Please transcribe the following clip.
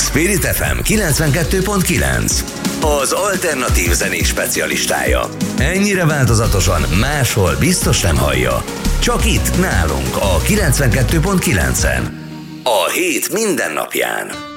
Spirit FM 92.9, az alternatív zenés specialistája. Ennyire változatosan máshol biztos nem hallja. Csak itt nálunk a 92.9-en. A hét minden napján.